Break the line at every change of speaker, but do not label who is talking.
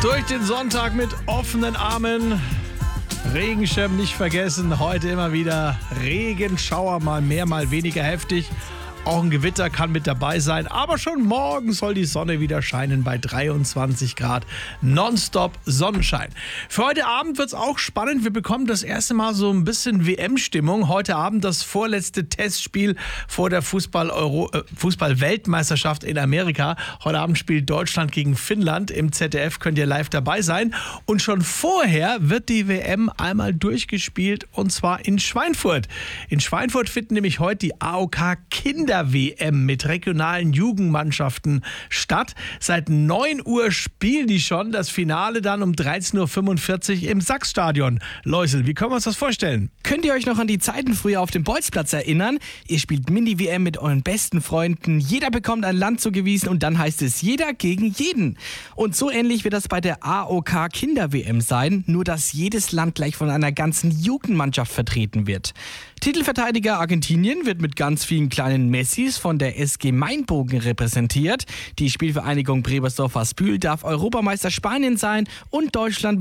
Durch den Sonntag mit offenen Armen. Regenschirm nicht vergessen. Heute immer wieder Regenschauer, mal mehr, mal weniger heftig. Auch ein Gewitter kann mit dabei sein, aber schon morgen soll die Sonne wieder scheinen bei 23 Grad. Nonstop Sonnenschein. Für heute Abend wird es auch spannend. Wir bekommen das erste Mal so ein bisschen WM-Stimmung. Heute Abend das vorletzte Testspiel vor der Fußball-Weltmeisterschaft in Amerika. Heute Abend spielt Deutschland gegen Finnland. Im ZDF könnt ihr live dabei sein. Und schon vorher wird die WM einmal durchgespielt, und zwar in Schweinfurt. In Schweinfurt finden nämlich heute die AOK Kinder-WM mit regionalen Jugendmannschaften statt. Seit 9 Uhr spielen die schon. Das Finale dann um 13.45 Uhr im Sachsstadion. Läusel, wie können wir uns das vorstellen?
Könnt ihr euch noch an die Zeiten früher auf dem Bolzplatz erinnern? Ihr spielt Mini-WM mit euren besten Freunden. Jeder bekommt ein Land zugewiesen und dann heißt es jeder gegen jeden. Und so ähnlich wird das bei der AOK Kinder-WM sein, nur dass jedes Land gleich von einer ganzen Jugendmannschaft vertreten wird. Titelverteidiger Argentinien wird mit ganz vielen kleinen Messis von der SG Mainbogen repräsentiert. Die Spielvereinigung Brebersdorfer Spül darf Europameister Spanien sein und Deutschland